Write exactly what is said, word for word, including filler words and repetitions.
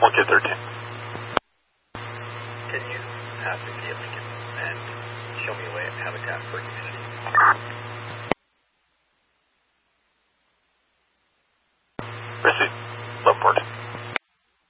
one K thirteen. Can you pass me via Lincoln and show me a way at Habitat for Humanity? Receive.